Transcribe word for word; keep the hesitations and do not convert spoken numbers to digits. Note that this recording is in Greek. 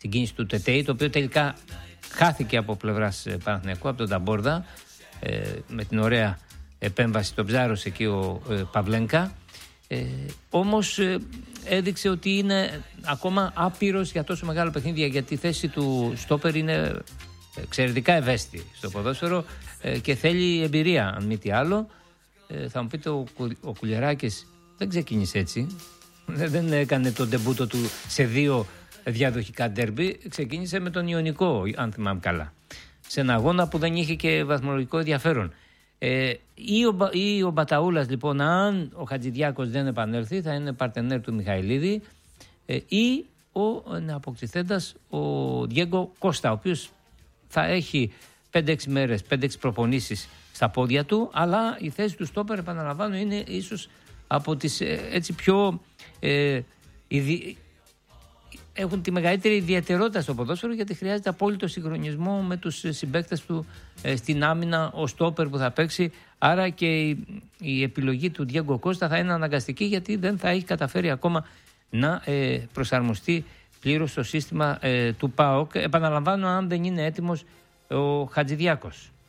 στην κίνηση του Τετέι, το οποίο τελικά χάθηκε από πλευράς Παναθηναϊκού, από τον Ταμπόρδα, ε, με την ωραία επέμβαση, τον ψάρωσε εκεί ο ε, Παυλένκα. Ε, όμως ε, έδειξε ότι είναι ακόμα άπειρος για τόσο μεγάλο παιχνίδι, γιατί η θέση του στόπερ είναι εξαιρετικά ευαίσθητη στο ποδόσφαιρο ε, και θέλει εμπειρία, αν μη τι άλλο. Ε, θα μου πείτε, ο, ο Κουλιεράκης δεν ξεκίνησε έτσι, δεν έκανε τον ντεμπούτο του σε δύο διαδοχικά ντέρμπι, ξεκίνησε με τον Ιωνικό, αν θυμάμαι καλά, σε ένα αγώνα που δεν είχε και βαθμολογικό ενδιαφέρον. Ε, ή, ο, ή ο Μπαταούλας, λοιπόν, αν ο Χατζηδιάκος δεν επανέλθει, θα είναι παρτενέρ του Μιχαηλίδη, ε, ή ο νεοαποκτηθέντας ο Διέγκο Κώστα, ο οποίος θα έχει πέντε έξι μέρες, πέντε έξι προπονήσεις στα πόδια του, αλλά η θέση του στόπερ, επαναλαμβάνω, είναι ίσως από τις ε, έτσι πιο ε, ιδι... έχουν τη μεγαλύτερη ιδιαιτερότητα στο ποδόσφαιρο, γιατί χρειάζεται απόλυτο συγχρονισμό με τους συμπαίκτες του ε, στην άμυνα, ο στόπερ που θα παίξει. Άρα και η, η επιλογή του Διέγκο Κώστα θα είναι αναγκαστική, γιατί δεν θα έχει καταφέρει ακόμα να ε, προσαρμοστεί πλήρως στο σύστημα ε, του ΠΑΟΚ. Επαναλαμβάνω, αν δεν είναι έτοιμος ο Χατζηδιάκος.